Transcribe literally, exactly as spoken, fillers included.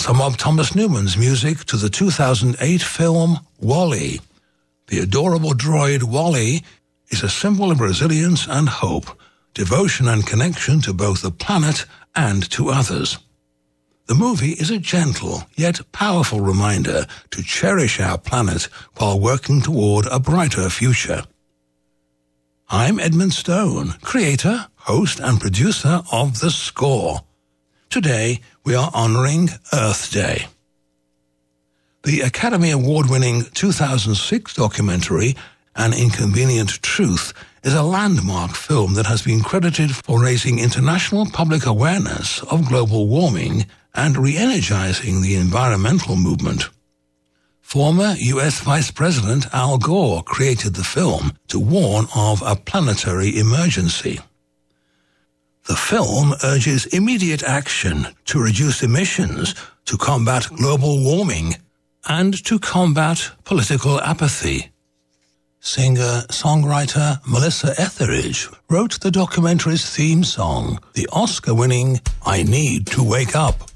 some of Thomas Newman's music to the two thousand eight film WALL-E. The adorable droid WALL-E is a symbol of resilience and hope, devotion and connection to both the planet and to others. The movie is a gentle yet powerful reminder to cherish our planet while working toward a brighter future. I'm Edmund Stone, creator, host and producer of The Score. Today we are honoring Earth Day. The Academy Award-winning two thousand six documentary An Inconvenient Truth is a landmark film that has been credited for raising international public awareness of global warming and re-energizing the environmental movement. Former U S Vice President Al Gore created the film to warn of a planetary emergency. The film urges immediate action to reduce emissions, to combat global warming, and to combat political apathy. Singer-songwriter Melissa Etheridge wrote the documentary's theme song, the Oscar-winning I Need to Wake Up.